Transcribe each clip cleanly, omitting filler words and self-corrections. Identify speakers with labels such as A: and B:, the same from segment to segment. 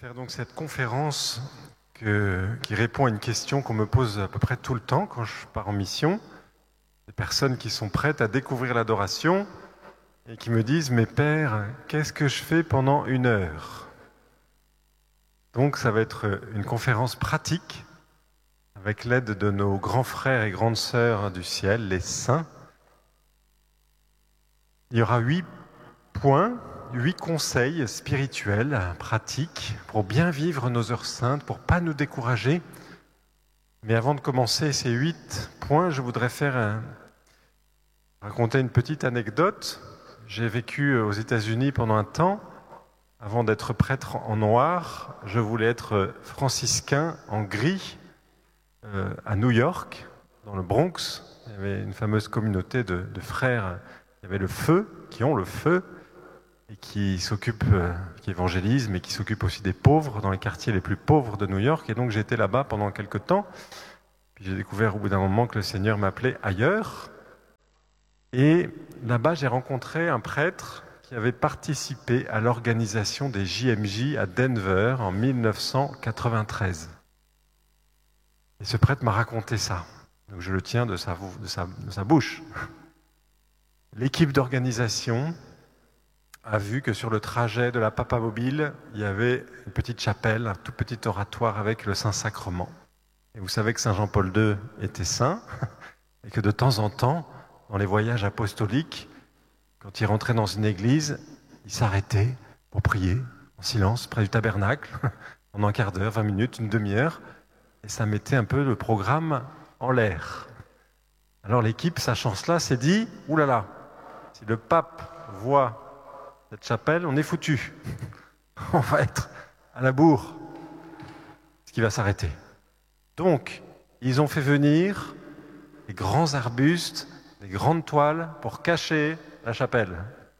A: Faire donc cette conférence qui répond à une question qu'on me pose à peu près tout le temps quand je pars en mission. Des personnes qui sont prêtes à découvrir l'adoration et qui me disent « Mais Père, qu'est-ce que je fais pendant 1 heure ?» Donc ça va être une conférence pratique avec l'aide de nos grands frères et grandes sœurs du ciel, les saints. Il y aura 8 points, 8 conseils spirituels, pratiques, pour bien vivre nos heures saintes, pour ne pas nous décourager. Mais avant de commencer ces 8 points, je voudrais raconter une petite anecdote. J'ai vécu aux États-Unis pendant un temps. Avant d'être prêtre en noir, je voulais être franciscain en gris à New York, dans le Bronx. Il y avait une fameuse communauté de frères. Il y avait le feu, qui ont le feu, et qui évangélisent, mais qui s'occupent aussi des pauvres, dans les quartiers les plus pauvres de New York. Et donc j'ai été là-bas pendant quelques temps. Puis j'ai découvert au bout d'un moment que le Seigneur m'appelait ailleurs. Et là-bas, j'ai rencontré un prêtre qui avait participé à l'organisation des JMJ à Denver en 1993. Et ce prêtre m'a raconté ça. Donc je le tiens de sa bouche. L'équipe d'organisation a vu que sur le trajet de la Papamobile, il y avait une petite chapelle, un tout petit oratoire avec le Saint-Sacrement. Et vous savez que Saint Jean-Paul II était saint, et que de temps en temps, dans les voyages apostoliques, quand il rentrait dans une église, il s'arrêtait pour prier en silence près du tabernacle, pendant un quart d'heure, 20 minutes, une demi-heure, et ça mettait un peu le programme en l'air. Alors l'équipe, sachant cela, s'est dit « Ouh là là, si le pape voit cette chapelle, on est foutu. On va être à la bourre. Ce qui va s'arrêter. » Donc, ils ont fait venir des grands arbustes, des grandes toiles pour cacher la chapelle.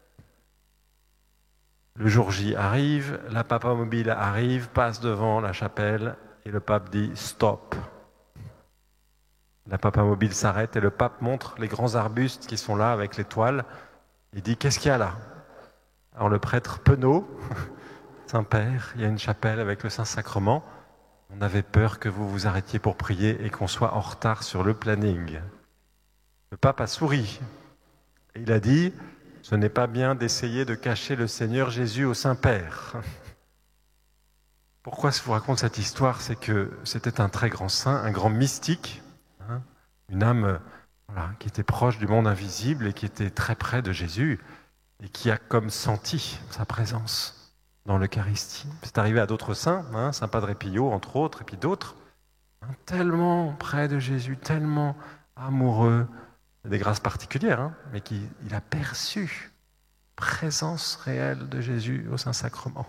A: Le jour J arrive, la Papamobile arrive, passe devant la chapelle et le pape dit « Stop ». La Papamobile s'arrête et le pape montre les grands arbustes qui sont là avec les toiles. Il dit « Qu'est-ce qu'il y a là ?» Alors le prêtre penaud, Saint-Père, il y a une chapelle avec le Saint-Sacrement. On avait peur que vous vous arrêtiez pour prier et qu'on soit en retard sur le planning. Le pape a souri et il a dit « Ce n'est pas bien d'essayer de cacher le Seigneur Jésus au Saint-Père. » Pourquoi je vous raconte cette histoire? C'est que c'était un très grand saint, un grand mystique, une âme qui était proche du monde invisible et qui était très près de Jésus. Et qui a comme senti sa présence dans l'Eucharistie. C'est arrivé à d'autres saints, Saint Padre Pio entre autres, et puis d'autres, tellement près de Jésus, tellement amoureux, des grâces particulières, mais il a perçu la présence réelle de Jésus au Saint-Sacrement.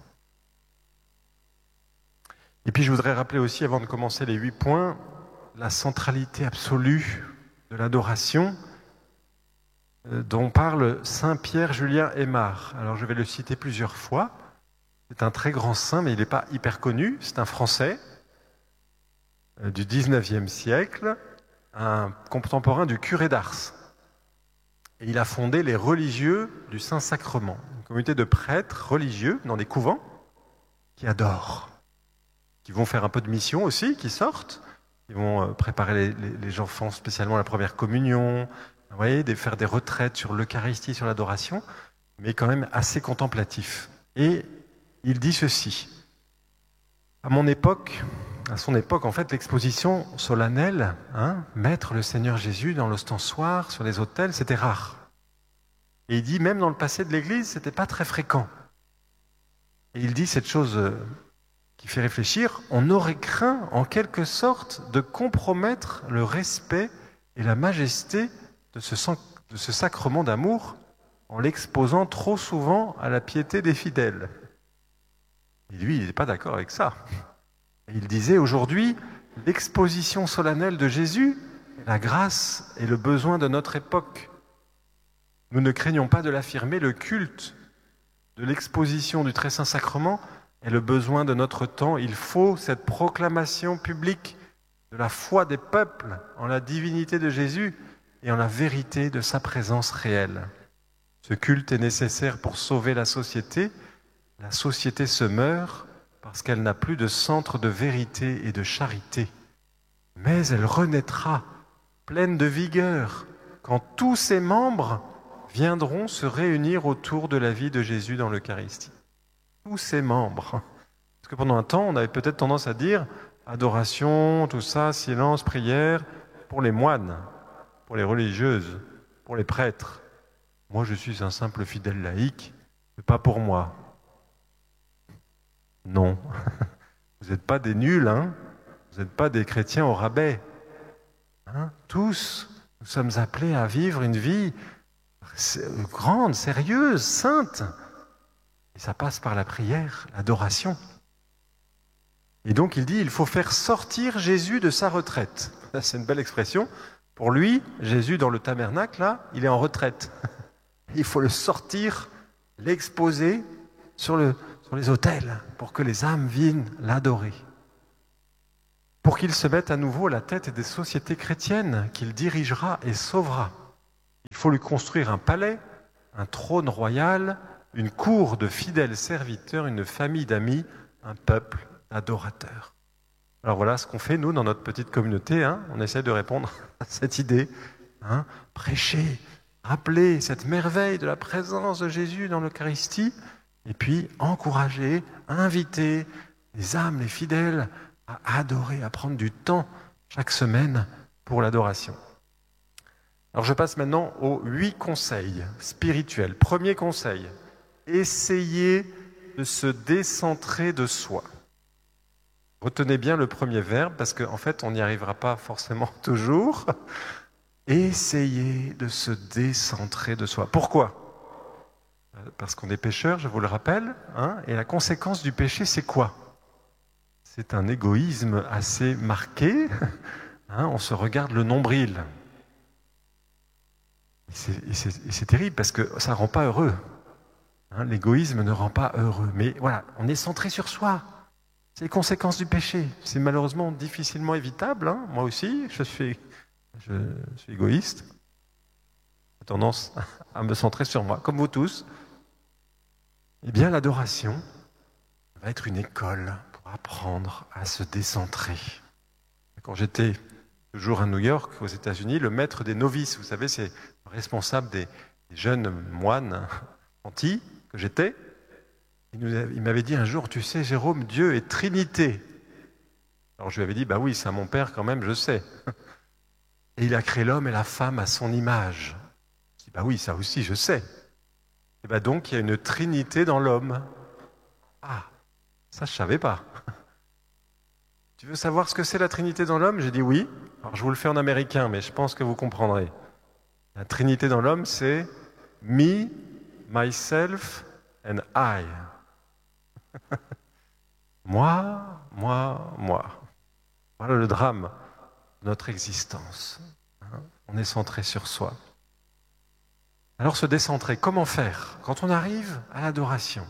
A: Et puis je voudrais rappeler aussi, avant de commencer les 8 points, la centralité absolue de l'adoration, dont parle Saint Pierre Julien Aymar. Alors je vais le citer plusieurs fois. C'est un très grand saint, mais il n'est pas hyper connu. C'est un Français du 19e siècle, un contemporain du curé d'Ars. Et il a fondé les religieux du Saint-Sacrement, une communauté de prêtres religieux dans des couvents qui adorent, qui vont faire un peu de mission aussi, qui sortent, qui vont préparer les enfants spécialement à la première communion, vous voyez, faire des retraites sur l'Eucharistie, sur l'adoration, mais quand même assez contemplatif. Et il dit ceci. À son époque, en fait, l'exposition solennelle, mettre le Seigneur Jésus dans l'ostensoir, sur les autels, c'était rare. Et il dit, même dans le passé de l'Église, c'était pas très fréquent. Et il dit cette chose qui fait réfléchir, on aurait craint, en quelque sorte, de compromettre le respect et la majesté de ce sacrement d'amour en l'exposant trop souvent à la piété des fidèles. Et lui, il n'est pas d'accord avec ça. Et il disait, aujourd'hui, l'exposition solennelle de Jésus est la grâce et le besoin de notre époque. Nous ne craignons pas de l'affirmer, le culte de l'exposition du très saint sacrement est le besoin de notre temps. Il faut cette proclamation publique de la foi des peuples en la divinité de Jésus et en la vérité de sa présence réelle. Ce culte est nécessaire pour sauver la société. La société se meurt parce qu'elle n'a plus de centre de vérité et de charité. Mais elle renaîtra, pleine de vigueur, quand tous ses membres viendront se réunir autour de la vie de Jésus dans l'Eucharistie. Tous ses membres. Parce que pendant un temps, on avait peut-être tendance à dire adoration, tout ça, silence, prière, pour les moines, pour les religieuses, pour les prêtres. Moi, je suis un simple fidèle laïque, mais pas pour moi. Non. Vous n'êtes pas des nuls, hein? Vous n'êtes pas des chrétiens au rabais. Hein? Tous, nous sommes appelés à vivre une vie grande, sérieuse, sainte. Et ça passe par la prière, l'adoration. Et donc il dit, il faut faire sortir Jésus de sa retraite. C'est une belle expression. Pour lui, Jésus dans le tabernacle, là, il est en retraite. Il faut le sortir, l'exposer sur les autels pour que les âmes viennent l'adorer. Pour qu'il se mette à nouveau à la tête des sociétés chrétiennes qu'il dirigera et sauvera. Il faut lui construire un palais, un trône royal, une cour de fidèles serviteurs, une famille d'amis, un peuple d'adorateurs. Alors voilà ce qu'on fait, nous, dans notre petite communauté. Hein, on essaie de répondre à cette idée. Hein, prêcher, rappeler cette merveille de la présence de Jésus dans l'Eucharistie, et puis encourager, inviter les âmes, les fidèles, à adorer, à prendre du temps chaque semaine pour l'adoration. Alors je passe maintenant aux 8 conseils spirituels. Premier conseil, essayez de se décentrer de soi. Retenez bien le premier verbe parce qu'en fait on n'y arrivera pas forcément toujours. Essayez de se décentrer de soi. Pourquoi ? Parce qu'on est pécheur, je vous le rappelle, hein, et la conséquence du péché, c'est quoi ? C'est un égoïsme assez marqué. Hein, on se regarde le nombril. Et c'est terrible parce que ça ne rend pas heureux. Hein, l'égoïsme ne rend pas heureux. Mais voilà, on est centré sur soi. C'est les conséquences du péché. C'est malheureusement difficilement évitable. Hein. Moi aussi, je suis égoïste. J'ai tendance à me centrer sur moi, comme vous tous. Eh bien, l'adoration va être une école pour apprendre à se décentrer. Quand j'étais toujours à New York, aux États-Unis, le maître des novices, vous savez, c'est le responsable des jeunes moines gentils que j'étais. Il m'avait dit un jour, tu sais, Jérôme, Dieu est Trinité. Alors je lui avais dit, bah oui, ça mon père quand même, je sais. Et il a créé l'homme et la femme à son image. Je dis, bah oui, ça aussi, je sais. Et bah donc, il y a une Trinité dans l'homme. Ah, ça je savais pas. Tu veux savoir ce que c'est la Trinité dans l'homme ? J'ai dit oui. Alors je vous le fais en américain, mais je pense que vous comprendrez. La Trinité dans l'homme, c'est me, myself and I. Moi. Voilà le drame de notre existence. On est centré sur soi. Alors se décentrer, comment faire ? Quand on arrive à l'adoration,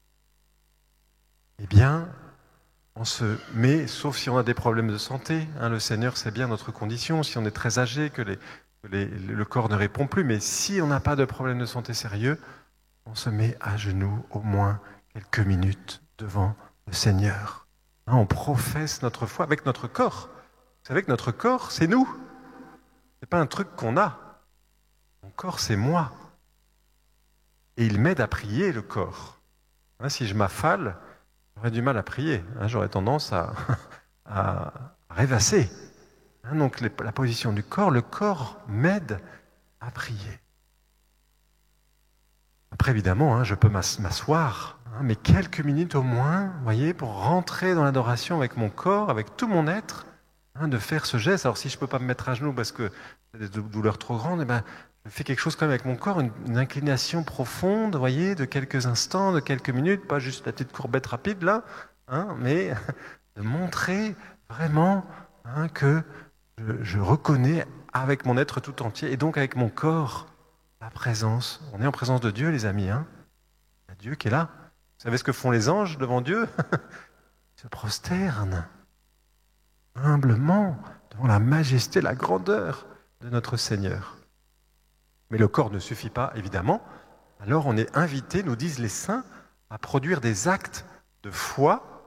A: eh bien, on se met, sauf si on a des problèmes de santé, hein, le Seigneur sait bien notre condition, si on est très âgé, que le corps ne répond plus, mais si on n'a pas de problème de santé sérieux, on se met à genoux au moins quelques minutes devant le Seigneur. Hein, on professe notre foi avec notre corps. Vous savez que notre corps, c'est nous. Ce n'est pas un truc qu'on a. Mon corps, c'est moi. Et il m'aide à prier, le corps. Hein, si je m'affale, j'aurais du mal à prier. Hein, j'aurais tendance à rêvasser. Hein, donc la position du corps, le corps m'aide à prier. Après, évidemment, hein, je peux m'asseoir, hein, mais quelques minutes au moins, vous voyez, pour rentrer dans l'adoration avec mon corps, avec tout mon être, hein, de faire ce geste. Alors si je ne peux pas me mettre à genoux parce que j'ai des douleurs trop grandes, eh ben, je fais quelque chose quand même avec mon corps, une inclination profonde, vous voyez, de quelques instants, de quelques minutes, pas juste la petite courbette rapide là, hein, mais de montrer vraiment, hein, que je reconnais avec mon être tout entier et donc avec mon corps la présence. On est en présence de Dieu, les amis. Hein. Il y a Dieu qui est là. Vous savez ce que font les anges devant Dieu ? Ils se prosternent humblement devant la majesté, la grandeur de notre Seigneur. Mais le corps ne suffit pas, évidemment. Alors on est invité, nous disent les saints, à produire des actes de foi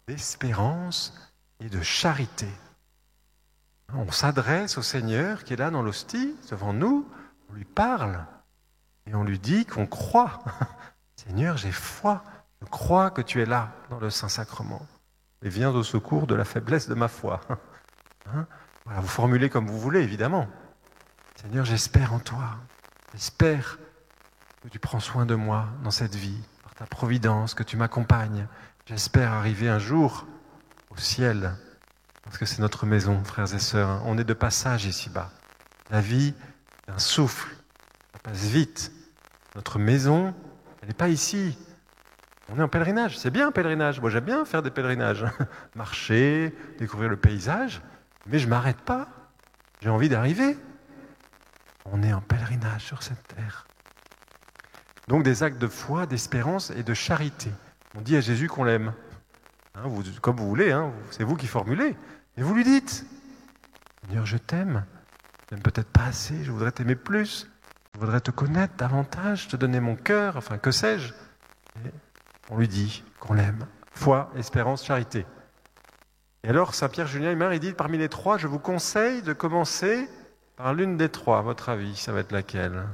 A: d'espérance et de charité. On s'adresse au Seigneur qui est là dans l'hostie, devant nous, on lui parle et on lui dit qu'on croit. Seigneur, j'ai foi, je crois que tu es là dans le Saint-Sacrement et viens au secours de la faiblesse de ma foi. Voilà, vous formulez comme vous voulez, évidemment. Seigneur, j'espère en toi, j'espère que tu prends soin de moi dans cette vie, par ta providence, que tu m'accompagnes. J'espère arriver un jour au ciel, parce que c'est notre maison, frères et sœurs. On est de passage ici-bas. La vie est un souffle, ça passe vite. Notre maison, elle n'est pas ici. On est en pèlerinage. C'est bien un pèlerinage. Moi, j'aime bien faire des pèlerinages. Marcher, découvrir le paysage. Mais je ne m'arrête pas. J'ai envie d'arriver. On est en pèlerinage sur cette terre. Donc des actes de foi, d'espérance et de charité. On dit à Jésus qu'on l'aime. Comme vous voulez, c'est vous qui formulez. Et vous lui dites, Seigneur, je t'aime. Je t'aime peut-être pas assez, je voudrais t'aimer plus. Je voudrais te connaître davantage, te donner mon cœur, enfin que sais-je. Et on lui dit qu'on l'aime. Foi, espérance, charité. Et alors, Saint Pierre Julien Aymar, il dit, parmi les trois, je vous conseille de commencer par l'une des trois. À votre avis, ça va être laquelle?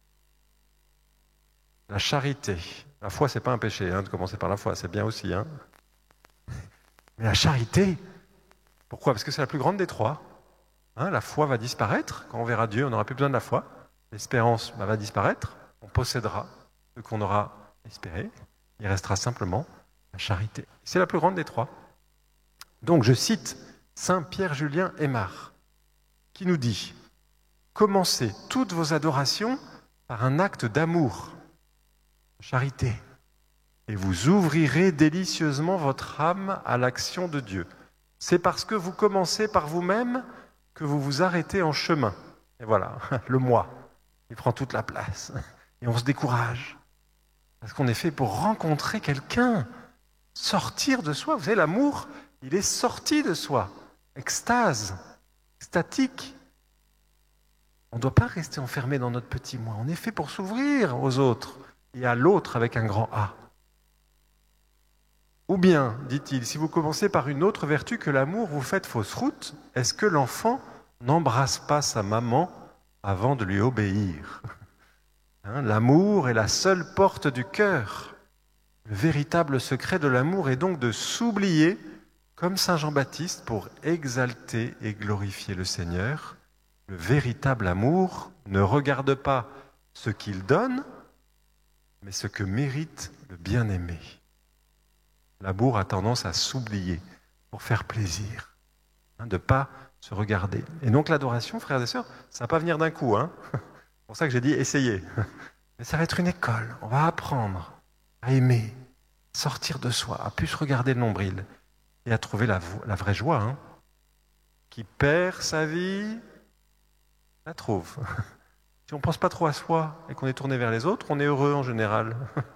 A: La charité. La foi, c'est pas un péché, de commencer par la foi, c'est bien aussi. Mais la charité, pourquoi? Parce que c'est la plus grande des trois. La foi va disparaître. Quand on verra Dieu, on n'aura plus besoin de la foi. L'espérance va disparaître. On possédera ce qu'on aura espéré. Il restera simplement la charité. C'est la plus grande des trois. Donc, je cite Saint Pierre Julien Aymar, qui nous dit « Commencez toutes vos adorations par un acte d'amour, charité, et vous ouvrirez délicieusement votre âme à l'action de Dieu. C'est parce que vous commencez par vous-même que vous vous arrêtez en chemin. » Et voilà, le moi, il prend toute la place. Et on se décourage. Parce qu'on est fait pour rencontrer quelqu'un, sortir de soi. Vous savez, l'amour, il est sorti de soi. Extase, extatique. On ne doit pas rester enfermé dans notre petit moi. On est fait pour s'ouvrir aux autres et à l'autre avec un grand A. Ou bien, dit-il, si vous commencez par une autre vertu que l'amour, vous faites fausse route. Est-ce que l'enfant n'embrasse pas sa maman avant de lui obéir? L'amour est la seule porte du cœur. Le véritable secret de l'amour est donc de s'oublier comme Saint Jean-Baptiste pour exalter et glorifier le Seigneur. Le véritable amour ne regarde pas ce qu'il donne, mais ce que mérite le bien-aimé. L'amour a tendance à s'oublier pour faire plaisir, de ne pas se regarder. Et donc l'adoration, frères et sœurs, ça ne va pas venir d'un coup. C'est pour ça que j'ai dit essayez. Mais ça va être une école. On va apprendre à aimer, sortir de soi, à plus se regarder le nombril et à trouver la vraie joie. Qui perd sa vie, la trouve. Si on ne pense pas trop à soi et qu'on est tourné vers les autres, on est heureux en général.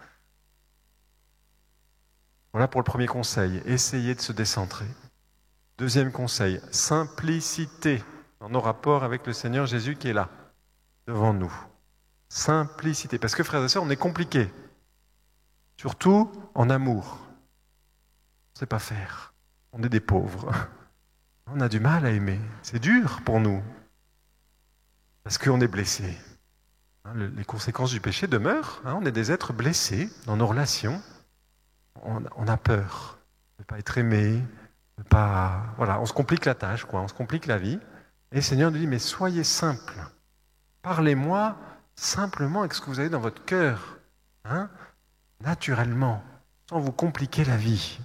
A: Voilà pour le premier conseil, essayez de se décentrer. Deuxième conseil, simplicité dans nos rapports avec le Seigneur Jésus qui est là, devant nous. Simplicité, parce que frères et sœurs, on est compliqués, surtout en amour. On ne sait pas faire, on est des pauvres. On a du mal à aimer, c'est dur pour nous, parce qu'on est blessés. Les conséquences du péché demeurent, on est des êtres blessés dans nos relations. On a peur de ne pas être aimé, on se complique la tâche, on se complique la vie. Et le Seigneur nous dit, mais soyez simples. Parlez-moi simplement avec ce que vous avez dans votre cœur, naturellement, sans vous compliquer la vie.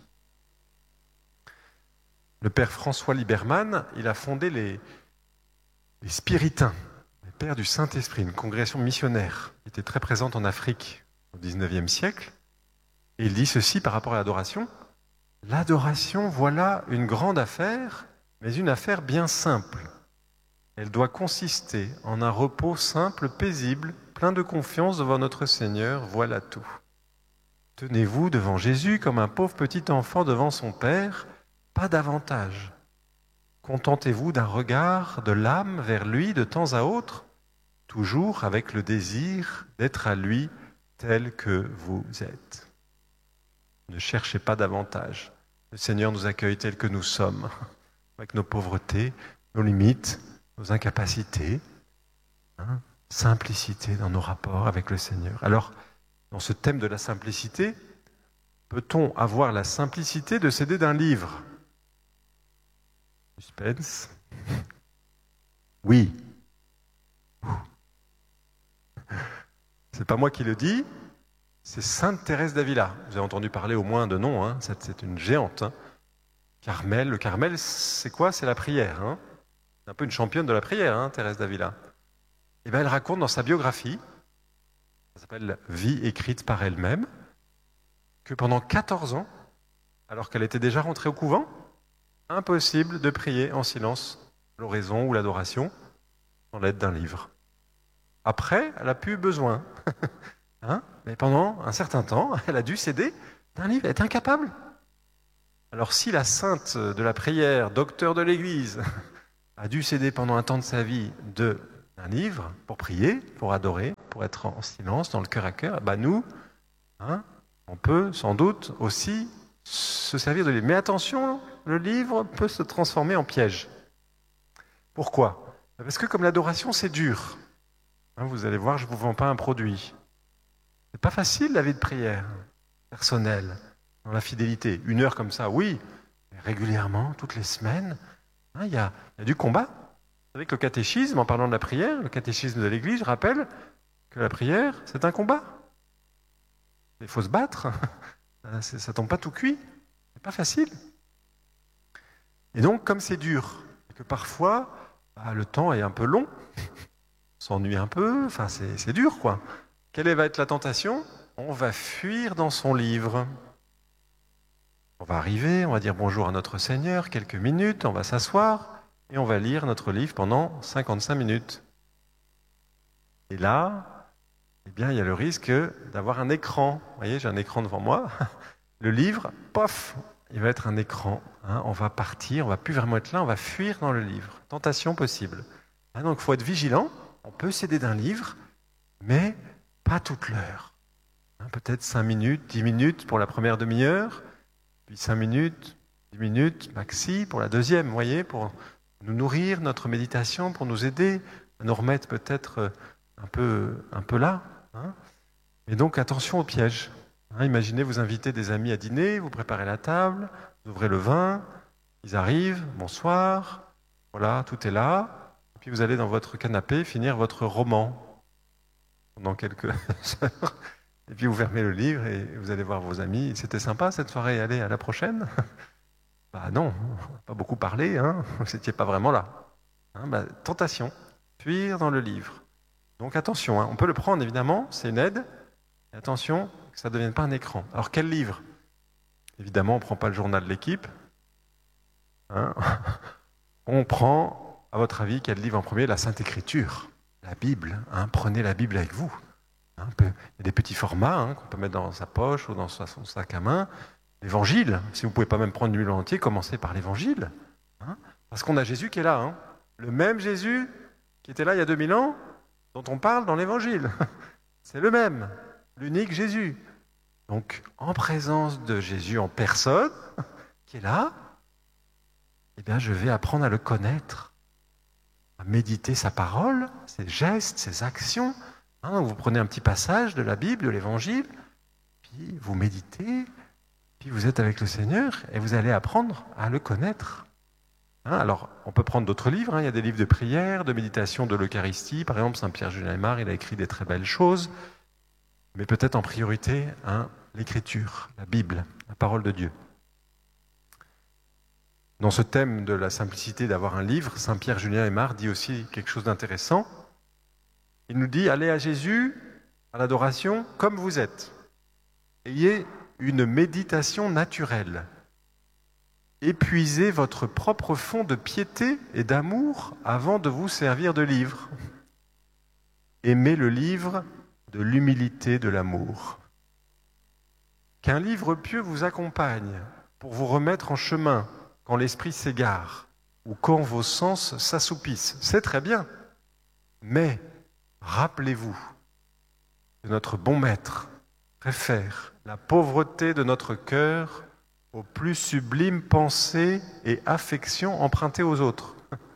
A: Le père François Liberman, il a fondé les Spiritains, les pères du Saint-Esprit, une congrégation missionnaire qui était très présente en Afrique au XIXe siècle. Et il dit ceci par rapport à l'adoration. L'adoration, voilà une grande affaire, mais une affaire bien simple. Elle doit consister en un repos simple, paisible, plein de confiance devant notre Seigneur, voilà tout. Tenez-vous devant Jésus comme un pauvre petit enfant devant son Père, pas davantage. Contentez-vous d'un regard de l'âme vers lui de temps à autre, toujours avec le désir d'être à lui tel que vous êtes. Ne cherchez pas davantage. Le Seigneur nous accueille tels que nous sommes, avec nos pauvretés, nos limites, nos incapacités, hein, simplicité dans nos rapports avec le Seigneur. Alors, dans ce thème de la simplicité, peut-on avoir la simplicité de s'aider d'un livre? Suspense. Oui. C'est pas moi qui le dis, c'est Sainte Thérèse d'Avila. Vous avez entendu parler au moins de nom, hein. C'est une géante. Hein. Carmel, le Carmel, c'est quoi? C'est la prière. Hein. C'est un peu une championne de la prière, hein, Thérèse d'Avila. Et bien, elle raconte dans sa biographie, ça s'appelle Vie écrite par elle-même, que pendant 14 ans, alors qu'elle était déjà rentrée au couvent, impossible de prier en silence l'oraison ou l'adoration sans l'aide d'un livre. Après, elle n'a plus besoin. Hein, mais pendant un certain temps, elle a dû s'aider d'un livre. Elle est incapable. Alors si la sainte de la prière, docteur de l'Église, a dû s'aider pendant un temps de sa vie d'un livre pour prier, pour adorer, pour être en silence, dans le cœur à cœur, bah nous, hein, on peut sans doute aussi se servir de livre. Mais attention, le livre peut se transformer en piège. Pourquoi? Parce que comme l'adoration, c'est dur. Hein, vous allez voir, je ne vous vends pas un produit. C'est pas facile la vie de prière personnelle, dans la fidélité. 1 heure comme ça, oui, mais régulièrement, toutes les semaines, hein, il y a du combat. Vous savez que le catéchisme, en parlant de la prière, le catéchisme de l'Église rappelle que la prière, c'est un combat. Il faut se battre, ça tombe pas tout cuit, c'est pas facile. Et donc, comme c'est dur, et que parfois, le temps est un peu long, on s'ennuie un peu, enfin c'est dur quoi. Quelle va être la tentation? On va fuir dans son livre. On va arriver, on va dire bonjour à notre Seigneur, quelques minutes, on va s'asseoir et on va lire notre livre pendant 55 minutes. Et là, eh bien, il y a le risque d'avoir un écran. Vous voyez, j'ai un écran devant moi. Le livre, pof, il va être un écran. Hein, on va partir, on va plus vraiment être là, on va fuir dans le livre. Tentation possible. Hein, donc, il faut être vigilant. On peut s'aider d'un livre, mais pas toute l'heure. Hein, peut-être 5 minutes, 10 minutes pour la première demi-heure, puis 5 minutes, 10 minutes maxi pour la deuxième, vous voyez, pour nous nourrir, notre méditation, pour nous aider à nous remettre peut-être un peu là. Hein. Et donc attention au piège. Hein, imaginez, vous invitez des amis à dîner, vous préparez la table, vous ouvrez le vin, ils arrivent, bonsoir, voilà, tout est là, et puis vous allez dans votre canapé finir votre roman pendant quelques heures, et puis vous fermez le livre et vous allez voir vos amis. C'était sympa cette soirée, allez, à la prochaine. Bah non, on n'a pas beaucoup parlé, hein, vous n'étiez pas vraiment là. Hein, tentation, fuir dans le livre. Donc attention, hein, on peut le prendre évidemment, c'est une aide, et attention que ça ne devienne pas un écran. Alors quel livre? Évidemment, on ne prend pas le journal de l'équipe. Hein. On prend, à votre avis, quel livre en premier? La Sainte Écriture, la Bible. Hein. Prenez la Bible avec vous. Hein, il y a des petits formats hein, qu'on peut mettre dans sa poche ou dans son sac à main. L'Évangile, si vous ne pouvez pas même prendre une Bible entière, commencez par l'Évangile. Hein. Parce qu'on a Jésus qui est là. Hein. Le même Jésus qui était là il y a 2000 ans, dont on parle dans l'Évangile. C'est le même, l'unique Jésus. Donc, en présence de Jésus en personne, qui est là, eh bien, je vais apprendre à le connaître, à méditer sa parole, ses gestes, ses actions. Hein, vous prenez un petit passage de la Bible, de l'Évangile, puis vous méditez, puis vous êtes avec le Seigneur et vous allez apprendre à le connaître. Hein, alors, on peut prendre d'autres livres. Hein, il y a des livres de prière, de méditation, de l'Eucharistie. Par exemple, Saint-Pierre Julien Aymar, il a écrit des très belles choses. Mais peut-être en priorité, hein, l'Écriture, la Bible, la parole de Dieu. Dans ce thème de la simplicité d'avoir un livre, Saint-Pierre Julien Aymar dit aussi quelque chose d'intéressant. Il nous dit, allez à Jésus, à l'adoration, comme vous êtes. Ayez une méditation naturelle. Épuisez votre propre fond de piété et d'amour avant de vous servir de livre. Aimez le livre de l'humilité de l'amour. Qu'un livre pieux vous accompagne pour vous remettre en chemin quand l'esprit s'égare ou quand vos sens s'assoupissent, c'est très bien. Mais rappelez-vous que notre bon maître préfère la pauvreté de notre cœur aux plus sublimes pensées et affections empruntées aux autres.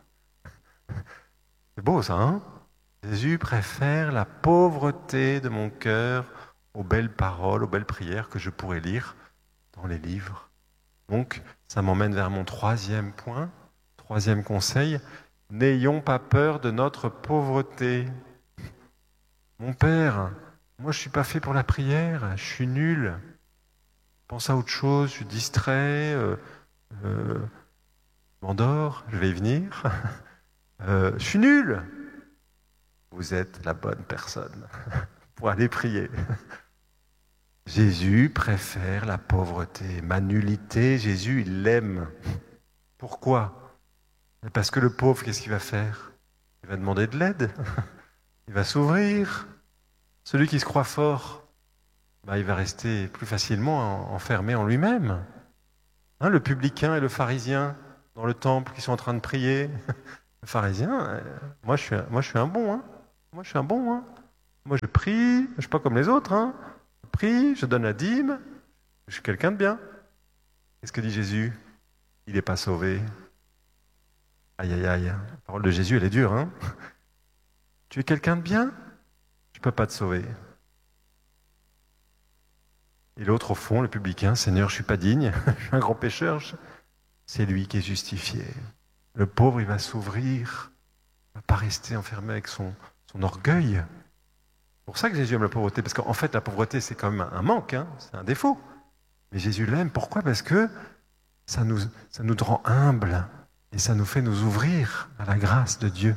A: C'est beau ça, hein? Jésus préfère la pauvreté de mon cœur aux belles paroles, aux belles prières que je pourrais lire dans les livres. Donc, ça m'emmène vers mon troisième point, troisième conseil. N'ayons pas peur de notre pauvreté. Mon père, moi je ne suis pas fait pour la prière, je suis nul. Je pense à autre chose, je suis distrait, je m'endors, je vais y venir. Je suis nul. Vous êtes la bonne personne pour aller prier. Jésus préfère la pauvreté, ma nullité, Jésus il l'aime. Pourquoi? Parce que le pauvre, qu'est-ce qu'il va faire? Il va demander de l'aide, il va s'ouvrir. Celui qui se croit fort, il va rester plus facilement enfermé en lui-même. Hein, le publicain et le pharisien dans le temple qui sont en train de prier. Le pharisien, moi je suis un bon, hein. Moi je suis un bon, hein. Moi je prie, je suis pas comme les autres, hein. Je prie, je donne la dîme, je suis quelqu'un de bien. Qu'est-ce que dit Jésus? Il n'est pas sauvé. Aïe aïe aïe, la parole de Jésus elle est dure, hein. Tu es quelqu'un de bien? Je ne peux pas te sauver. Et l'autre au fond, le publicain, Seigneur, je ne suis pas digne, je suis un grand pécheur. C'est lui qui est justifié. Le pauvre, il va s'ouvrir, il ne va pas rester enfermé avec son orgueil. C'est pour ça que Jésus aime la pauvreté, parce qu'en fait, la pauvreté, c'est quand même un manque, hein, c'est un défaut. Mais Jésus l'aime, pourquoi? Parce que ça nous rend humbles et ça nous fait nous ouvrir à la grâce de Dieu.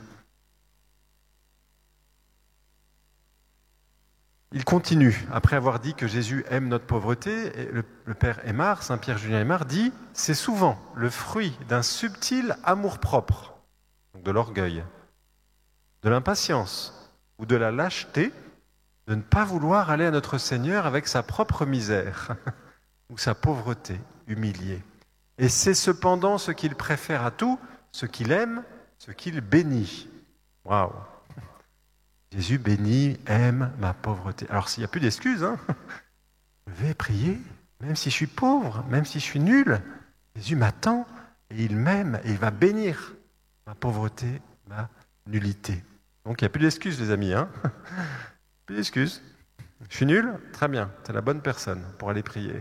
A: Il continue, après avoir dit que Jésus aime notre pauvreté, et le père Aymar, Saint-Pierre Julien Aymar, dit « C'est souvent le fruit d'un subtil amour-propre, donc de l'orgueil, de l'impatience ou de la lâcheté, de ne pas vouloir aller à notre Seigneur avec sa propre misère ou sa pauvreté humiliée. Et c'est cependant ce qu'il préfère à tout, ce qu'il aime, ce qu'il bénit. » Waouh! Jésus bénit, aime ma pauvreté. Alors s'il n'y a plus d'excuses, hein, je vais prier, même si je suis pauvre, même si je suis nul. Jésus m'attend et il m'aime et il va bénir ma pauvreté, ma nullité. Donc il n'y a plus d'excuses les amis. Hein. Plus d'excuses. Je suis nul? Très bien, tu es la bonne personne pour aller prier.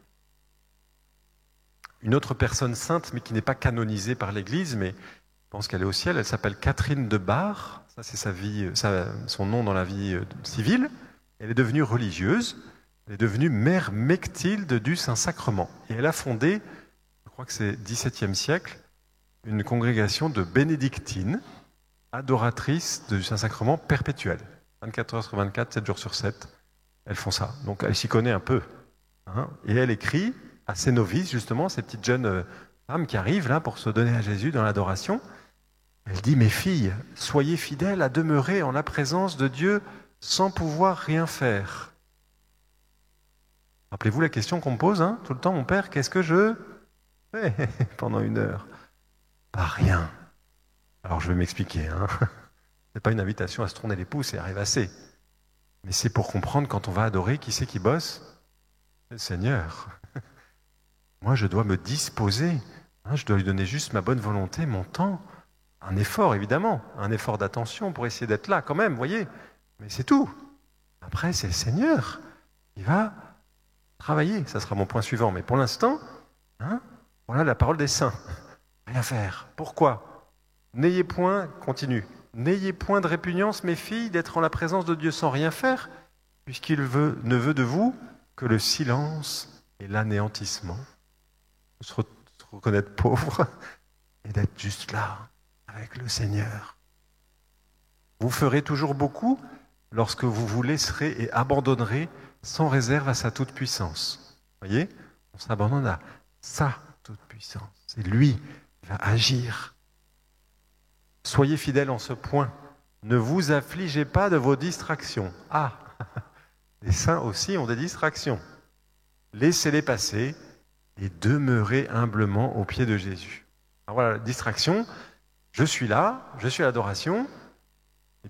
A: Une autre personne sainte, mais qui n'est pas canonisée par l'Église, mais je pense qu'elle est au ciel, elle s'appelle Catherine de Bar. Ça, c'est sa vie, son nom dans la vie civile. Elle est devenue religieuse. Elle est devenue mère Mechtilde du Saint-Sacrement. Et elle a fondé, je crois que c'est XVIIe siècle, une congrégation de bénédictines, adoratrices du Saint-Sacrement perpétuel. 24 heures sur 24, 7 jours sur 7. Elles font ça. Donc elle s'y connaît un peu. Hein. Et elle écrit à ses novices, justement, ces petites jeunes femmes qui arrivent là pour se donner à Jésus dans l'adoration. Elle dit, mes filles, soyez fidèles à demeurer en la présence de Dieu sans pouvoir rien faire. Rappelez-vous la question qu'on me pose, hein, tout le temps, mon père, qu'est-ce que je fais pendant 1 heure? Pas rien. Alors je vais m'expliquer. Hein. Ce n'est pas une invitation à se tourner les pouces et à rêvasser. Mais c'est pour comprendre quand on va adorer, qui c'est qui bosse? C'est le Seigneur. Moi, je dois me disposer. Hein, je dois lui donner juste ma bonne volonté, mon temps. Un effort, évidemment, un effort d'attention pour essayer d'être là quand même, vous voyez. Mais c'est tout. Après, c'est le Seigneur qui va travailler. Ça sera mon point suivant. Mais pour l'instant, hein, voilà la parole des saints. Rien faire. Pourquoi? N'ayez point, continue, n'ayez point de répugnance, mes filles, d'être en la présence de Dieu sans rien faire, puisqu'il ne veut de vous que le silence et l'anéantissement. Se reconnaître pauvre et d'être juste là, avec le Seigneur. Vous ferez toujours beaucoup lorsque vous vous laisserez et abandonnerez sans réserve à sa toute-puissance. Vous voyez? On s'abandonne à sa toute-puissance. C'est lui qui va agir. Soyez fidèles en ce point. Ne vous affligez pas de vos distractions. Ah, les saints aussi ont des distractions. Laissez-les passer et demeurez humblement aux pieds de Jésus. Alors voilà, la distraction, je suis là, je suis à l'adoration, et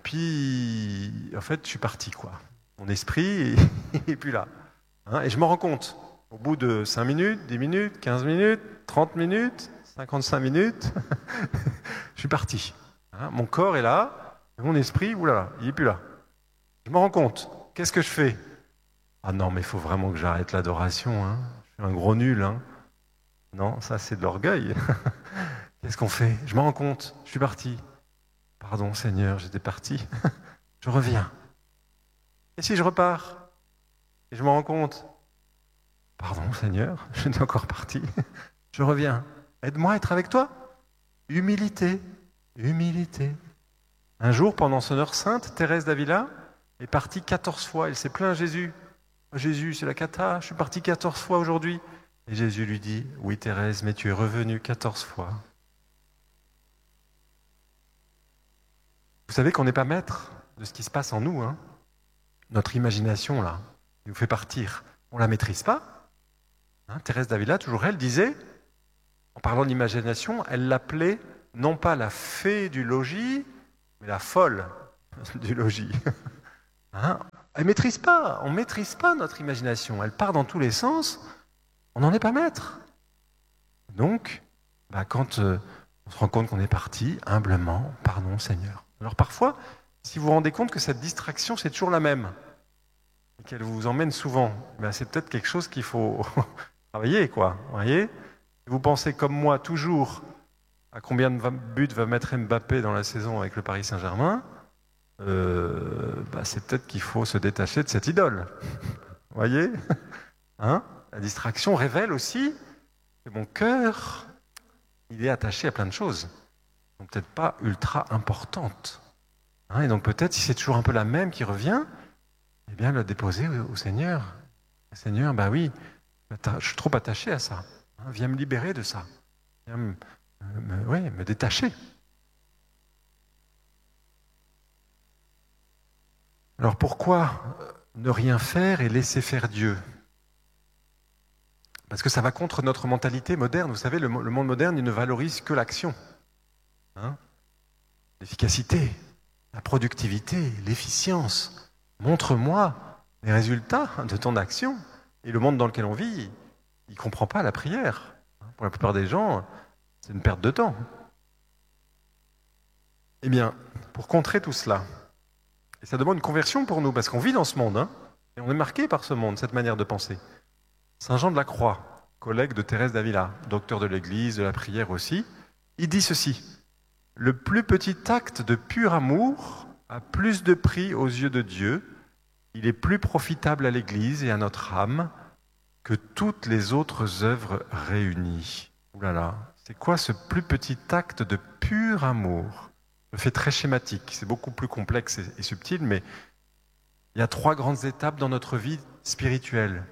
A: puis, en fait, je suis parti, quoi. Mon esprit n'est plus là. Hein, et je m'en rends compte. Au bout de 5 minutes, 10 minutes, 15 minutes, 30 minutes, 55 minutes, je suis parti. Hein, mon corps est là, mon esprit, oulala, il n'est plus là. Je me rends compte. Qu'est-ce que je fais? Ah non, mais il faut vraiment que j'arrête l'adoration. Hein. Je suis un gros nul. Hein. Non, ça c'est de l'orgueil. Qu'est-ce qu'on fait? Je me rends compte. Je suis parti. Pardon Seigneur, j'étais parti. Je reviens. Et si je repars? Et je me rends compte. Pardon Seigneur, j'étais encore parti. Je reviens. Aide-moi à être avec toi. Humilité. Humilité. Un jour, pendant son heure sainte, Thérèse d'Avila est partie 14 fois. Elle s'est plaint à Jésus. Jésus, c'est la cata, je suis parti 14 fois aujourd'hui. Et Jésus lui dit, oui Thérèse, mais tu es revenue 14 fois. Vous savez qu'on n'est pas maître de ce qui se passe en nous. Hein. Notre imagination, là, qui nous fait partir, on ne la maîtrise pas. Hein, Thérèse d'Avila, toujours elle, disait, en parlant d'imagination, elle l'appelait non pas la fée du logis, mais la folle du logis. Hein, on ne maîtrise pas notre imagination. Elle part dans tous les sens, on n'en est pas maître. Donc, quand on se rend compte qu'on est parti, humblement, pardon Seigneur. Alors parfois, si vous vous rendez compte que cette distraction, c'est toujours la même, et qu'elle vous emmène souvent, c'est peut-être quelque chose qu'il faut travailler, quoi. Voyez ? Vous pensez comme moi toujours à combien de buts va mettre Mbappé dans la saison avec le Paris Saint-Germain, c'est peut-être qu'il faut se détacher de cette idole. Vous voyez, hein? La distraction révèle aussi que mon cœur, il est attaché à plein de choses, qui sont peut-être pas ultra importantes. Hein? Et donc peut-être, si c'est toujours un peu la même qui revient, eh bien le déposer au Seigneur. Seigneur, oui, je suis trop attaché à ça. Hein? Viens me libérer de ça. Viens me détacher. Alors pourquoi ne rien faire et laisser faire Dieu? Parce que ça va contre notre mentalité moderne. Vous savez, le monde moderne, il ne valorise que l'action. Hein? L'efficacité, la productivité, l'efficience. Montre-moi les résultats de ton action. Et le monde dans lequel on vit, il ne comprend pas la prière. Pour la plupart des gens, c'est une perte de temps. Eh bien, pour contrer tout cela, et ça demande une conversion pour nous, parce qu'on vit dans ce monde, hein, et on est marqué par ce monde, cette manière de penser. Saint Jean de la Croix, collègue de Thérèse d'Avila, docteur de l'Église, de la prière aussi, il dit ceci: « Le plus petit acte de pur amour a plus de prix aux yeux de Dieu, il est plus profitable à l'Église et à notre âme que toutes les autres œuvres réunies. » Ouh là là, c'est quoi ce plus petit acte de pur amour? Je le fais très schématique, c'est beaucoup plus complexe et subtil, mais il y a 3 grandes étapes dans notre vie spirituelle.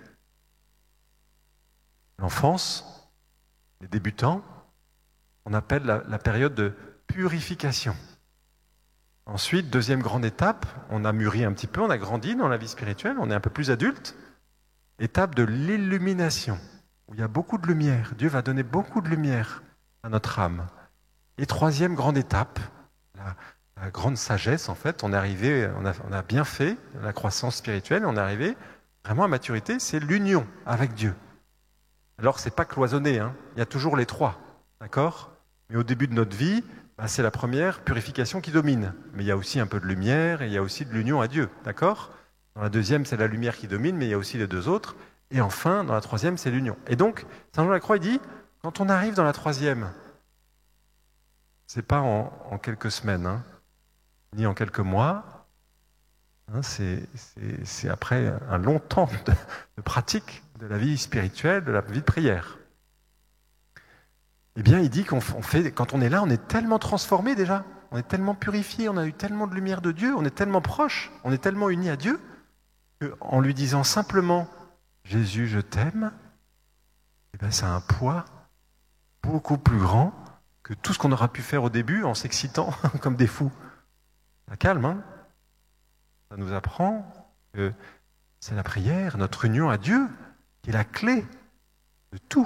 A: L'enfance, les débutants, on appelle la période de purification. Ensuite, deuxième grande étape, on a mûri un petit peu, on a grandi dans la vie spirituelle, on est un peu plus adulte. Étape de l'illumination, où il y a beaucoup de lumière. Dieu va donner beaucoup de lumière à notre âme. Et troisième grande étape, la grande sagesse, en fait, on est arrivé, on a bien fait la croissance spirituelle, on est arrivé vraiment à maturité, c'est l'union avec Dieu. Alors, c'est pas cloisonné, hein. Il y a toujours les 3, d'accord? Mais au début de notre vie, c'est la première purification qui domine. Mais il y a aussi un peu de lumière et il y a aussi de l'union à Dieu, d'accord? Dans la deuxième, c'est la lumière qui domine, mais il y a aussi les 2 autres. Et enfin, dans la troisième, c'est l'union. Et donc, Saint Jean de la Croix, il dit, quand on arrive dans la troisième, c'est pas en quelques semaines, hein, ni en quelques mois, hein, c'est après un long temps de pratique de la vie spirituelle, de la vie de prière. Eh bien, il dit quand on est là, on est tellement transformé déjà, on est tellement purifié, on a eu tellement de lumière de Dieu, on est tellement proche, on est tellement unis à Dieu, qu'en lui disant simplement « Jésus, je t'aime », eh bien, ça a un poids beaucoup plus grand que tout ce qu'on aura pu faire au début en s'excitant comme des fous. Ça calme, hein? Ça nous apprend que c'est la prière, notre union à Dieu, qui est la clé de tout.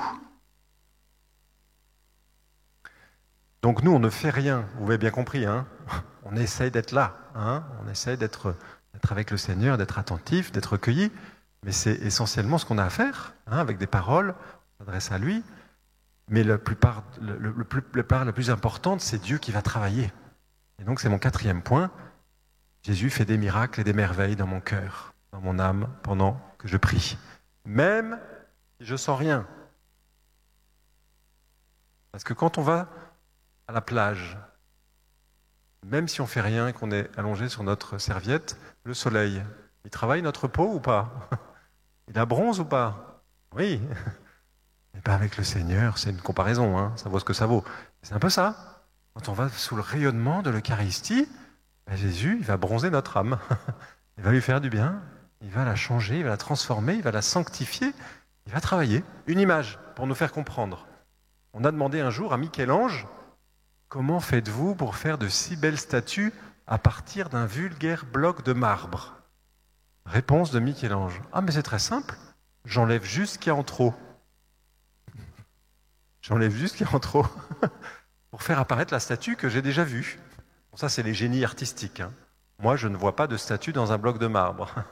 A: Donc nous, on ne fait rien, vous avez bien compris, hein? On essaye d'être là, hein? On essaye d'être avec le Seigneur, d'être attentif, d'être recueilli, mais c'est essentiellement ce qu'on a à faire, hein, avec des paroles, on s'adresse à lui, mais la part la plus importante, c'est Dieu qui va travailler. Et donc c'est mon 4e point. Jésus fait des miracles et des merveilles dans mon cœur, dans mon âme, pendant que je prie. Même si je ne sens rien. Parce que quand on va à la plage, même si on ne fait rien et qu'on est allongé sur notre serviette, le soleil, il travaille notre peau ou pas? Il la bronze ou pas? Oui. Et bien avec le Seigneur, c'est une comparaison, hein, ça vaut ce que ça vaut. C'est un peu ça. Quand on va sous le rayonnement de l'Eucharistie, ben Jésus, il va bronzer notre âme. Il va lui faire du bien, il va la changer, il va la transformer, il va la sanctifier, il va travailler. Une image pour nous faire comprendre. On a demandé un jour à Michel-Ange, comment faites-vous pour faire de si belles statues à partir d'un vulgaire bloc de marbre? Réponse de Michel-Ange. Ah mais c'est très simple, j'enlève juste ce qu'il y a en trop. J'enlève juste ce qu'il y a en trop pour faire apparaître la statue que j'ai déjà vue. Bon, ça c'est les génies artistiques, hein. Moi je ne vois pas de statue dans un bloc de marbre.